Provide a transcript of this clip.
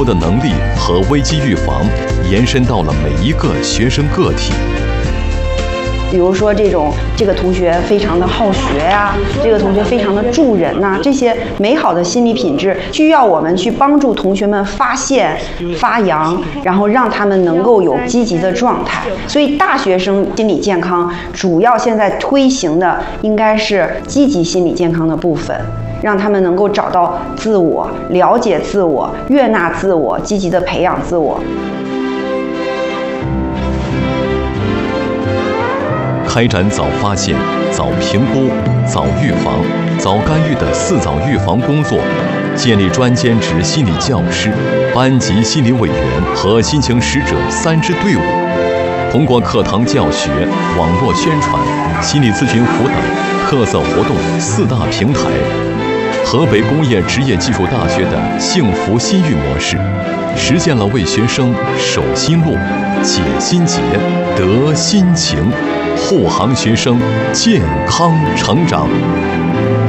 服的能力和危机预防延伸到了每一个学生个体。 比如说这个同学非常的好学呀，这个同学非常的助人呐，这些美好的心理品质需要我们去帮助同学们发现、发扬，然后让他们能够有积极的状态。所以大学生心理健康主要现在推行的应该是积极心理健康的部分，让他们能够找到自我、了解自我、悦纳自我、积极的培养自我。 开展早发现、早评估、早预防、早干预的4早预防工作，建立专兼职心理教师、班级心理委员和心情使者3支队伍，通过课堂教学、网络宣传、心理咨询辅导、特色活动4大平台，河北工业职业技术大学的幸福心育模式，实现了为学生守心路、解心结、得心情，护航学生健康成长。